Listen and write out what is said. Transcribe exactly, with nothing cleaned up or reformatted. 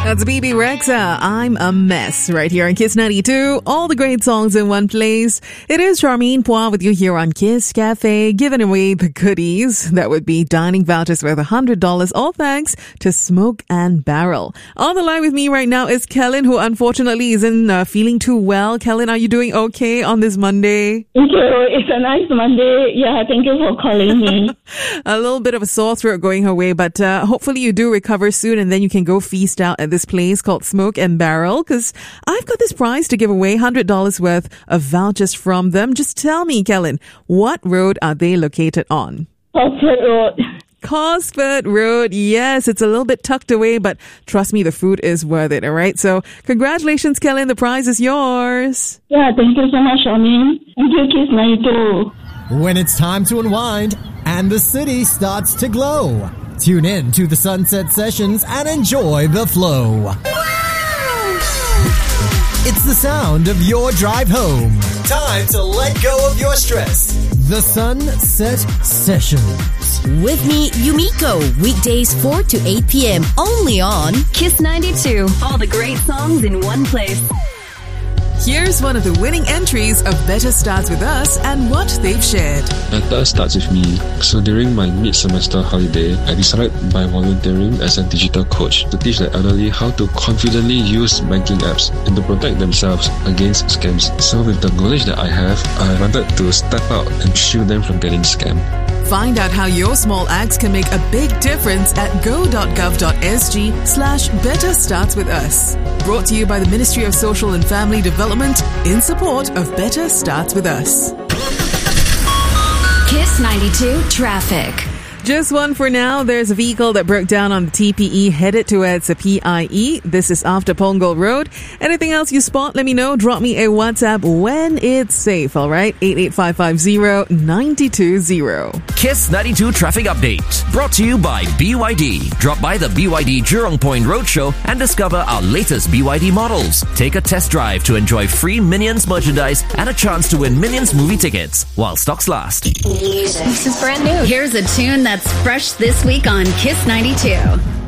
That's B B Rexa. I'm a mess right here on Kiss ninety-two. All the great songs in one place. It is Charmaine Poir with you here on Kiss Cafe, giving away the goodies. That would be dining vouchers worth one hundred dollars, all thanks to Smoke and Barrel. On the line with me right now is Kellen, who unfortunately isn't uh, feeling too well. Kellen, are you doing okay on this Monday? Thank you. It's a nice Monday. Yeah, thank you for calling me. A little bit of a sore throat going her way, but uh, hopefully you do recover soon and then you can go feast out at this place called Smoke and Barrel, because I've got this prize to give away, one hundred dollars worth of vouchers from them. Just tell me, Kellen, what road are they located on? Cosford Road. Cosford Road. Yes, it's a little bit tucked away, but trust me, the food is worth it, all right? So congratulations, Kellen. The prize is yours. Yeah, thank you so much, Charmaine. Thank you, Kiss ninety-two. When it's time to unwind and the city starts to glow, tune in to the Sunset Sessions and enjoy the flow. Wow! It's the sound of your drive home. Time to let go of your stress. The Sunset Sessions. With me, Yumiko, weekdays four to eight p.m. only on Kiss ninety-two. All the great songs in one place. Here's one of the winning entries of Better Starts With Us and what they've shared. Better starts with me. So during my mid-semester holiday, I decided by volunteering as a digital coach to teach the elderly how to confidently use banking apps and to protect themselves against scams. So with the knowledge that I have, I wanted to step out and shield them from getting scammed. Find out how your small acts can make a big difference at go.gov.sg slash Better Starts With Us. Brought to you by the Ministry of Social and Family Development in support of Better Starts With Us. Kiss ninety-two Traffic. Just one for now. There's a vehicle that broke down on the T P E headed towards the P I E. This is after Punggol Road. Anything else you spot, let me know. Drop me a WhatsApp when it's safe, all right? eight eight five five zero nine two zero. Kiss ninety-two Traffic Update. Brought to you by B Y D. Drop by the B Y D Jurong Point Roadshow and discover our latest B Y D models. Take a test drive to enjoy free Minions merchandise and a chance to win Minions movie tickets while stocks last. Music. This is brand new. Here's a tune that's fresh this week on Kiss ninety-two.